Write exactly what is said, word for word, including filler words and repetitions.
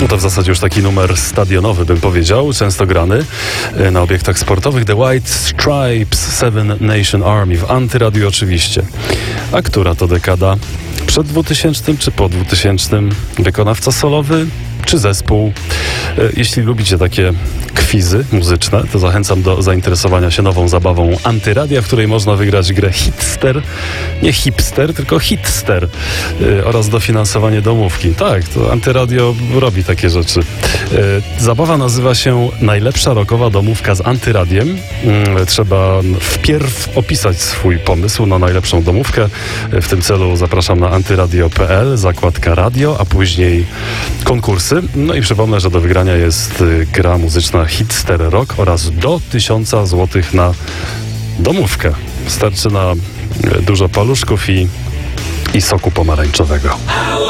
No to w zasadzie już taki numer stadionowy, bym powiedział, często grany na obiektach sportowych. The White Stripes, Seven Nation Army w Antyradiu oczywiście. A która to dekada? Przed dwutysięcznym czy po dwutysięcznym? Wykonawca solowy czy zespół? Jeśli lubicie takie kwizy muzyczne, to zachęcam do zainteresowania się nową zabawą Antyradia, w której można wygrać grę Hitster, nie hipster, tylko hitster yy, oraz dofinansowanie domówki. Tak, to Antyradio robi takie rzeczy. Yy, zabawa nazywa się Najlepsza rockowa domówka z Antyradiem. Yy, trzeba wpierw opisać swój pomysł na najlepszą domówkę. Yy, w tym celu zapraszam na antyradio kropka p l, zakładka radio, a później konkursy. No i przypomnę, że do wygrania jest yy, gra muzyczna Hitster Rock oraz do tysiąca złotych na domówkę. Starczy na dużo paluszków i, i soku pomarańczowego.